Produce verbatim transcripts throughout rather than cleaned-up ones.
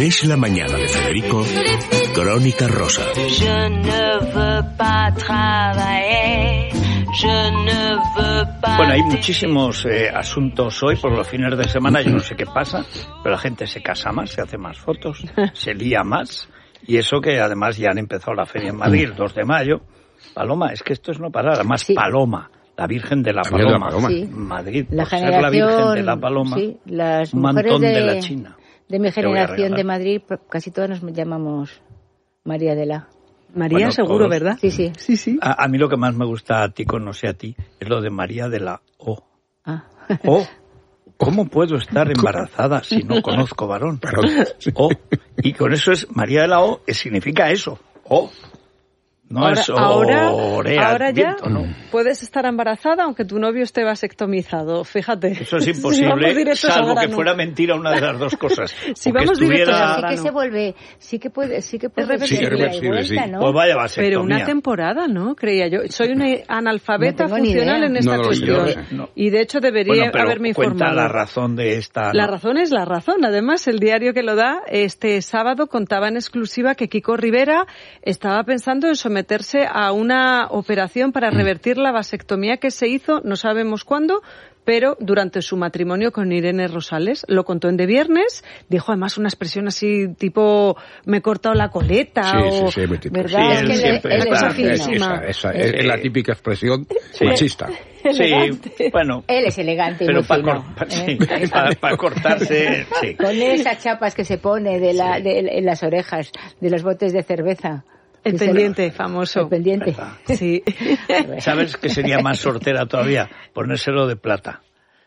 Es la mañana de Federico, Crónica Rosa. Je ne veux pas travailler, je ne veux pas... Bueno, hay muchísimos eh, asuntos hoy por los fines de semana, yo no sé qué pasa, pero la gente se casa más, se hace más fotos, se lía más, y eso que además ya han empezado la feria en Madrid, el dos de mayo. Paloma, es que esto es no parar, además sí. Paloma, la Virgen de la Paloma, la Paloma. Sí. Madrid, la por ser la Virgen de la Paloma, sí, las un mantón de, de la China. De mi generación de Madrid, casi todas nos llamamos María de la... María bueno, seguro, todos. ¿verdad? Sí, sí. sí, sí. A, a mí lo que más me gusta a ti, no sé a ti, es lo de María de la O. Ah. O. ¿Cómo puedo estar embarazada si no conozco varón? O. Y con eso es María de la O, significa eso. O. No ahora, es ahora, orea, ahora ya viento, ¿no? puedes estar embarazada aunque tu novio esté vasectomizado, fíjate. Eso es imposible, si salvo que fuera mentira una de las dos cosas. Si vamos estuviera... Sí que se vuelve, sí que puede, sí que puede sí, ser reversible, vuelta, sí. ¿no? Pues vaya vasectomía. Pero una temporada, ¿no? Creía yo. Soy una analfabeta no funcional en esta no, no, cuestión. yo, no. Y de hecho debería bueno, pero haberme cuenta informado. la razón de esta... La ¿no? razón es la razón. Además, el diario que lo da este sábado contaba en exclusiva que Kiko Rivera estaba pensando en someterse a una operación para revertir la vasectomía que se hizo, no sabemos cuándo, pero durante su matrimonio con Irene Rosales. Lo contó en De Viernes, dijo además una expresión así tipo me he cortado la coleta sí, o sí, sí, muy típico. ¿verdad? Sí, es él que siempre él, él está- es finísima. Esa, esa, es, es la típica expresión Sí. machista. Sí, bueno... Él es elegante y Pero muy para, fino, cor- ¿eh? sí, para, para cortarse, sí. Con esas chapas que se pone de la, de, en las orejas de los botes de cerveza. el Que se- pendiente famoso. El pendiente. ¿Verdad? Sí. ¿Sabes que sería más sortera todavía? Ponérselo de plata.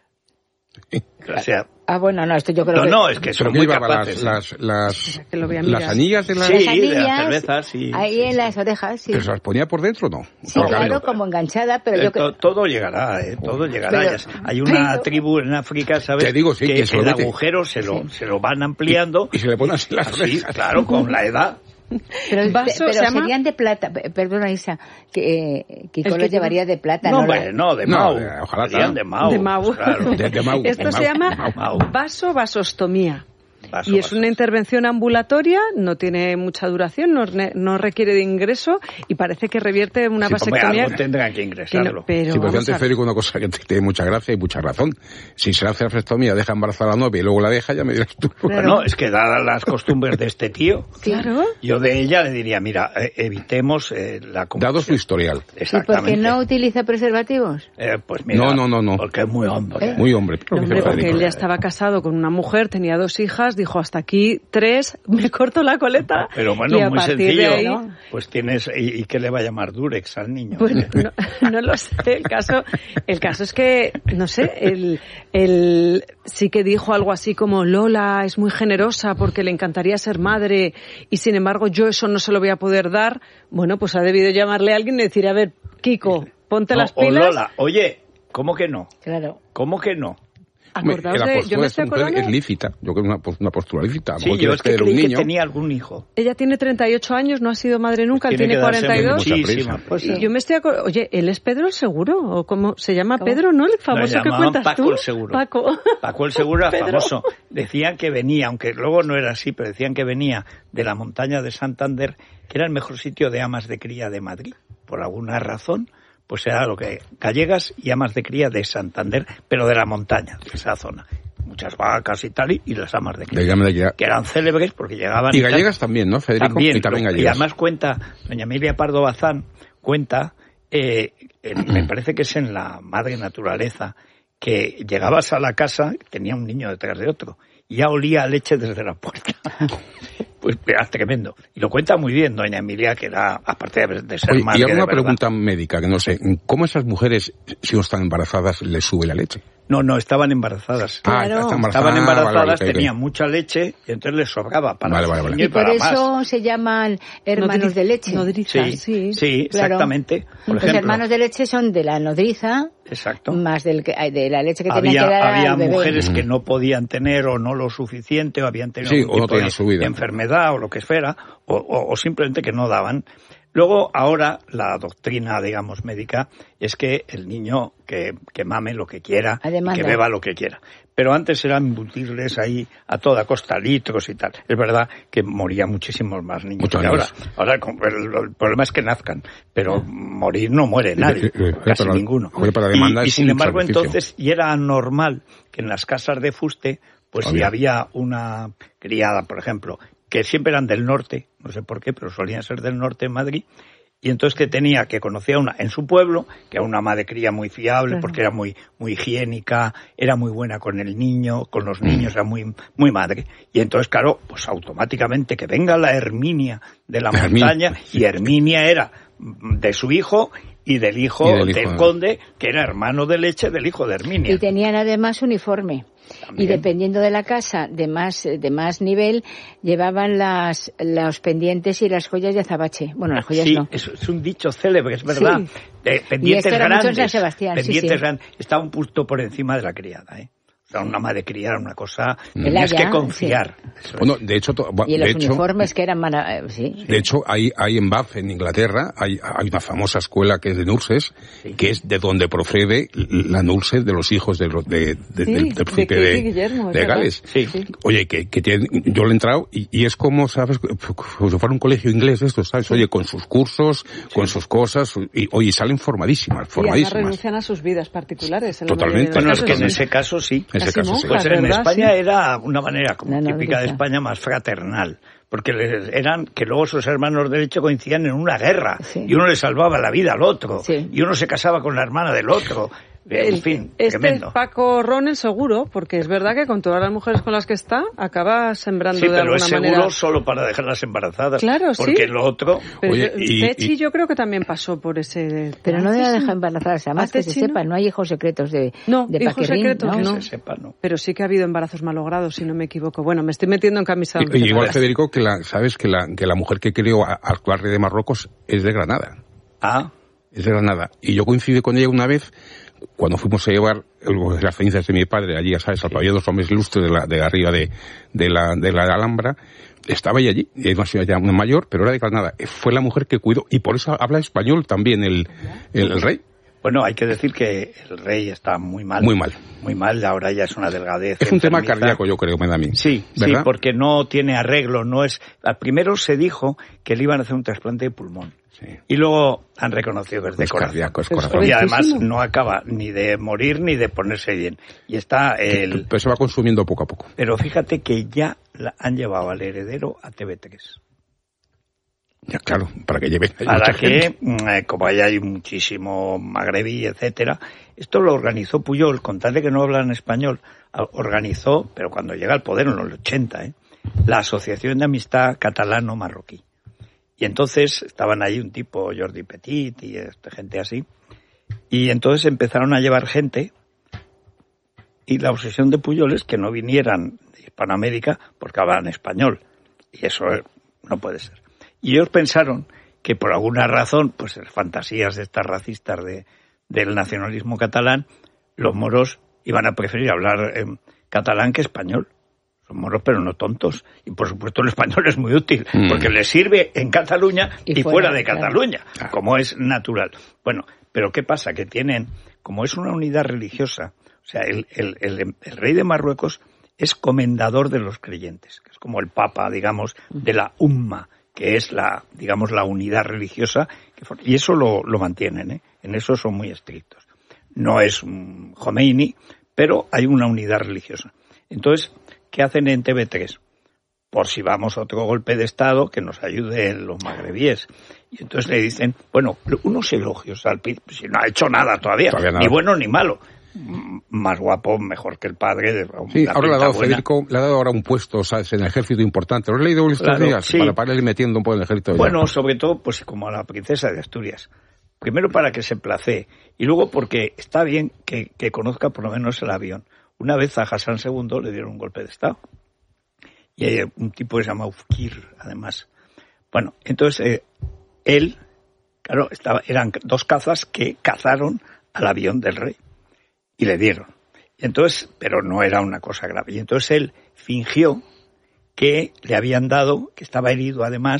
O sea, Ah, bueno, no, esto yo creo no, que... no, es que Pero son que muy llevaba capaces. las, las, las, Que lo voy a mirar. las anillas de las... Sí, Las de las anillas, cervezas, sí, ahí sí, en sí. las orejas, sí. ¿Pero se las ponía por dentro o no? Sí, Porque claro, digo, como enganchada, pero Eh, yo creo... to- todo llegará, eh, todo llegará. Pero- Ya- Hay una pero- tribu en África, ¿sabes? Te digo, sí, que que se lo el mete. agujero se lo, se lo van ampliando. Y se le pone así las Así, orejas. claro, con la edad. Pero, Vaso, pero se llama- serían de plata. P- Perdona, Isa, que eh, Kiko El lo que- llevaría de plata, No, ¿no? hombre, no, de No, Mau. de- ojalá Serían no. de Mau. De Mau. Claro. De- de Mau. Esto de se Mau, llama Mau. Mau. vasovasostomía. Vaso, Y es vaso. una intervención ambulatoria, no tiene mucha duración, no, ne- no requiere de ingreso y parece que revierte una Sí, hombre, vasectomía. algo tendrán que que no- ingresarlo. pero Sí, porque vamos antes a- Federico una cosa que tiene mucha gracia y mucha razón. Si se hace la vasectomía, deja embarazada a la novia y luego la deja, ya me dirás tú. Bueno, es que dadas las costumbres de este tío, Claro. yo de ella le diría, mira, eh, evitemos eh, la Dado su historial. ¿Y por qué Exactamente. no utiliza preservativos? Eh, pues mira, No, no, no, no. porque es muy hombre. Muy hombre. No, hombre, Dice porque Federico. él ya estaba casado con una mujer, tenía dos hijas, dijo hasta aquí tres, me corto la coleta. Pero bueno, y a muy partir sencillo, de ahí, ¿no? Pues tienes, ¿y, y qué le va a llamar Durex al niño? Bueno, no, no lo sé. El caso, el caso es que, no sé, el, el sí que dijo algo así como Lola es muy generosa porque le encantaría ser madre y sin embargo yo eso no se lo voy a poder dar. Bueno, pues ha debido llamarle a alguien y decir, a ver, Kiko, ponte No, las o pilas. Lola, oye, ¿cómo que no? Claro. ¿cómo que no? Acordaos La de, yo postura me de estoy esta mujer acordando. es lícita. Yo creo que es una, una postura lícita. A lo Sí, mejor yo quieres es que tener un creí que niño. tenía algún hijo. Ella tiene treinta y ocho años, no ha sido madre nunca, él Tiene tiene que darse cuarenta y dos. mucha muchísima prisa. Pues sí. Y yo me estoy acordando, oye, ¿él es Pedro el Seguro? ¿O cómo se llama? ¿Cómo? Pedro, ¿no? El famoso Lo que llamaban cuentas Paco tú. el Seguro. Paco. Paco el Seguro era Pedro. famoso. Decían que venía, aunque luego no era así, pero decían que venía de la montaña de Santander, que era el mejor sitio de amas de cría de Madrid. Por alguna razón, pues era lo que gallegas y amas de cría de Santander, pero de la montaña, de esa zona. Muchas vacas y tal, y, y las amas de cría. De amas de cría. Que eran célebres porque llegaban... Y tal. gallegas también, ¿no, Federico? También, y también lo- y gallegas. además cuenta, doña Emilia Pardo Bazán, cuenta, eh, en- me parece que es en La Madre Naturaleza, que llegabas a la casa, tenía un niño detrás de otro, y ya olía a leche desde la puerta. Pues era tremendo. Y lo cuenta muy bien doña Emilia, que era, aparte de, de ser Oye, madre y de alguna verdad. pregunta médica, que no sé. ¿Cómo a esas mujeres, si no están embarazadas, les sube la leche? No, no, estaban embarazadas. Ah, Claro. están embarazadas. Estaban embarazadas, Ah, vale, vale, ok, ok. tenían mucha leche, y entonces les sobraba para Vale, su vale, vale. niño Y por para eso más. se llaman hermanos Nodriz- de leche. Nodrizas, Sí, sí. sí, Claro. exactamente. Por Los ejemplo, hermanos de leche son de la nodriza, exacto. más del que, ay, de la leche que había, tenían que dar había al bebé. mujeres que no podían tener o no lo suficiente o habían tenido Sí, algún o no tipo tenían de su vida. enfermedad o lo que fuera o, o, o simplemente que no daban. Luego, ahora, la doctrina, digamos, médica, es que el niño que, que mame lo que quiera, que beba lo que quiera. Pero antes eran embutirles ahí a toda costa litros y tal. Es verdad que morían muchísimos más niños Muchos que ahora. Ahora el, el problema es que nazcan, pero morir no muere nadie, eh, eh, casi para, ninguno. Para y, y sin embargo, entonces, y era normal que en las casas de fuste, pues Obvio. si había una criada, por ejemplo, que siempre eran del norte, no sé por qué, pero solían ser del norte en Madrid, y entonces que tenía, que conocía una en su pueblo, que era una madre cría muy fiable, claro. porque era muy muy higiénica, era muy buena con el niño, con los niños, era muy muy madre. Y entonces, claro, pues automáticamente que venga la Herminia de la montaña, y Herminia era de su hijo y del hijo, y del, hijo del conde, que era hermano de leche del hijo de Herminia. Y tenían además uniforme. También. Y dependiendo de la casa de más de más nivel, llevaban las los pendientes y las joyas de azabache. Bueno, las joyas sí, no. Sí, es un dicho célebre, es verdad. Sí. De pendientes grandes. San Sebastián, pendientes sí, sí. grandes. Está un punto por encima de la criada, ¿eh? O sea, una madre criada era una cosa... Mm. Tenías que confiar. Sí. Bueno, de hecho... To, y los de hecho, uniformes que eran... Mara, sí. De hecho, hay, hay en Bath, en Inglaterra, hay, hay una famosa escuela que es de nurses, sí. que es de donde procede la nurse de los hijos de, de, de, sí, del, del príncipe de, de, Guillermo, de Gales. Sí. Sí. Oye, que, que tiene, yo le he entrado y, y es como, ¿sabes? Como si fuera un colegio inglés esto, ¿sabes? Sí. Oye, con sus cursos, sí. con sus cosas, y oye, salen formadísimas, formadísimas. Y renuncian a sus vidas particulares. Totalmente. Bueno, es que en ese caso sí. En ese caso sí. Pues en ¿verdad? España Sí. era una manera como no, no, típica no, de España más fraternal, porque les, eran que luego sus hermanos de leche coincidían en una guerra sí. y uno le salvaba la vida al otro sí. y uno se casaba con la hermana del otro. En el, fin, este tremendo. es Paco Ronel seguro, porque es verdad que con todas las mujeres con las que está acaba sembrando sí, de alguna manera. Sí, pero es seguro manera... solo para dejarlas embarazadas. Claro, porque sí. lo otro... Pero Oye, y, Techi y... yo creo que también pasó por ese... Pero no debe dejar embarazadas, además que se Techi, sepa, no hay hijos secretos de No, de hijos Paquirrín, secretos ¿no? no. Que se sepa, no. Pero sí que ha habido embarazos malogrados, si no me equivoco. Bueno, me estoy metiendo en camisa. Y, y igual, Federico, que la, sabes que la, que la mujer que crió al actual rey de Marruecos es de Granada. Ah. Es de Granada. Y yo coincidí con ella una vez cuando fuimos a llevar las cenizas de mi padre allí, ya sabes, al pabellón de los hombres ilustres de, la, de arriba de, de, la, de la Alhambra. Estaba ella allí, y además ya una mayor, pero era de Granada. Fue la mujer que cuidó, y por eso habla español también el, el, el rey. Bueno, hay que decir que el rey está muy mal. Muy mal. Muy mal, ahora ya es una delgadez. Es un tema cardíaco, yo creo, me da a mí. Sí, ¿verdad? Sí, porque no tiene arreglo, no es... Primero se dijo que le iban a hacer un trasplante de pulmón. Sí. Y luego han reconocido que es de es corazón. Cardíaco, es corazón. Y además no acaba ni de morir ni de ponerse bien. Y está el... Pero se va consumiendo poco a poco. Pero fíjate que ya la han llevado al heredero a T V tres. Ya, claro, para que lleve. Para que, eh, como allá hay muchísimo magrebí, etcétera, esto lo organizó Puyol, con tal de que no hablan español, organizó, pero cuando llega al poder en los ochenta, ¿eh? la Asociación de Amistad Catalano-Marroquí. Y entonces estaban ahí un tipo, Jordi Petit y este, gente así, y entonces empezaron a llevar gente, y la obsesión de Puyol es que no vinieran de Hispanoamérica porque hablan español, y eso no puede ser. Y ellos pensaron que por alguna razón, pues las fantasías de estas racistas de, del nacionalismo catalán, los moros iban a preferir hablar eh, catalán que español. Son moros pero no tontos. Y por supuesto el español es muy útil, mm. porque les sirve en Cataluña y, y fuera, fuera de claro. Cataluña, como es natural. Bueno, pero ¿qué pasa? Que tienen, como es una unidad religiosa, o sea, el, el, el, el rey de Marruecos es comendador de los creyentes, que es como el papa, digamos, de la umma, que es la, digamos, la unidad religiosa, que, y eso lo, lo mantienen, ¿eh? En eso son muy estrictos. No es un Khomeini, pero hay una unidad religiosa. Entonces, ¿qué hacen en T V tres? Por si vamos a otro golpe de Estado, que nos ayuden los magrebíes. Y entonces le dicen, bueno, unos elogios al P I B, si no ha hecho nada todavía, todavía nada. Ni bueno ni malo. Más guapo, mejor que el padre. De, sí, ahora le ha dado buena. Federico, le ha dado ahora un puesto, ¿sabes?, en el ejército importante. ¿Lo has leído estos claro, días? Sí. Para, para ir metiendo un poco en el ejército. Bueno, ya. Sobre todo, pues como a la princesa de Asturias. Primero para que se placee, y luego porque está bien que, que conozca por lo menos el avión. Una vez a Hassan segundo le dieron un golpe de Estado. Y hay un tipo que se llama Ufkir, además. Bueno, entonces eh, él, claro, estaba, eran dos cazas que cazaron al avión del rey. Y le dieron. Y entonces, pero no era una cosa grave. Y entonces él fingió que le habían dado, que estaba herido además,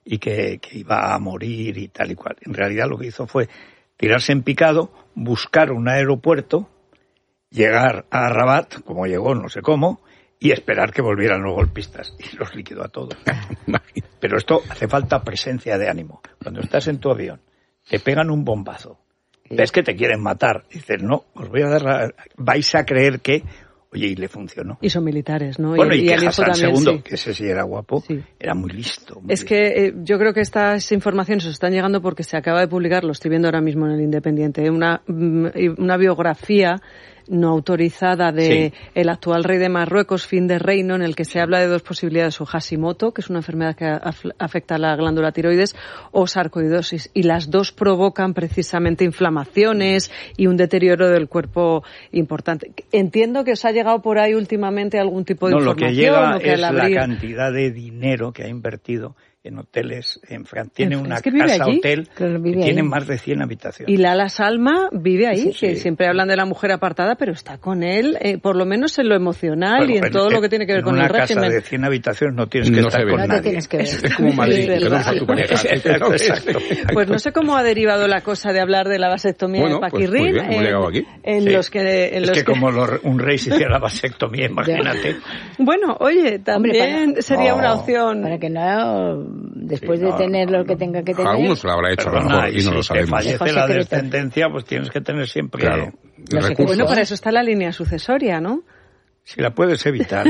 y que, que iba a morir y tal y cual. En realidad lo que hizo fue tirarse en picado, buscar un aeropuerto, llegar a Rabat, como llegó, no sé cómo, y esperar que volvieran los golpistas. Y los liquidó a todos. Pero esto hace falta presencia de ánimo. Cuando estás en tu avión, te pegan un bombazo, ves que te quieren matar, dices, no, os voy a dar la... vais a creer que... Oye, y le funcionó. Y son militares, ¿no? Bueno, y, y, y que Hassan segundo, sí. que ese sí era guapo, sí. era muy listo. Muy es listo. que eh, yo creo que estas informaciones os están llegando porque se acaba de publicar, lo estoy viendo ahora mismo en el Independiente, una, una biografía no autorizada de sí. el actual rey de Marruecos, fin de reino, en el que se habla de dos posibilidades, o Hashimoto, que es una enfermedad que afecta a la glándula tiroides, o sarcoidosis, y las dos provocan precisamente inflamaciones y un deterioro del cuerpo importante. Entiendo que os ha llegado por ahí últimamente algún tipo de no, información. Lo que llega ¿o que es abrir... la cantidad de dinero que ha invertido en hoteles en Francia. Tiene es una que casa allí, hotel claro, que tiene ahí. más de cien habitaciones. Y Lala Salma vive ahí, sí, que sí. siempre hablan de la mujer apartada, pero está con él, eh, por lo menos en lo emocional bueno, y en, en todo en, lo que tiene que ver con el régimen. En una casa de cien habitaciones no tienes que no estar ve, con no nadie. Tienes que ver. Es como Madrid, que no es tu pareja. Exacto, exacto. Pues no sé cómo ha derivado la cosa de hablar de la vasectomía bueno, de Paquirrín. Pues, pues bien, hemos en, aquí. En sí. los que, en es los que, que como lo, un rey se hiciera la vasectomía, imagínate. Bueno, oye, también Hombre, para, sería no, una opción. Para que no, después sí, de no, tener no, lo que no. tenga que tener... Algunos lo habrá hecho a lo mejor y no si lo sabemos. Si fallece Dejo la secreto. descendencia, pues tienes que tener siempre... Claro. No sé qué Bueno, para eso está la línea sucesoria, ¿no? Si la puedes evitar.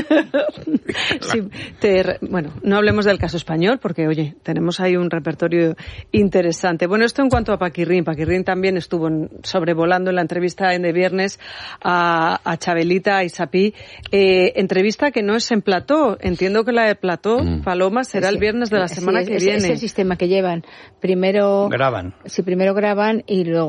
Sí, te, bueno, no hablemos del caso español porque, oye, tenemos ahí un repertorio interesante. Bueno, esto en cuanto a Paquirrín. Paquirrín también estuvo en, sobrevolando en la entrevista de viernes a, a Chabelita y Sapí. Eh, entrevista que no es en plató. Entiendo que la de plató, mm. Paloma, será sí, el viernes de la sí, semana es, que es, viene. Es el sistema que llevan. Primero... Graban. Sí, primero graban y luego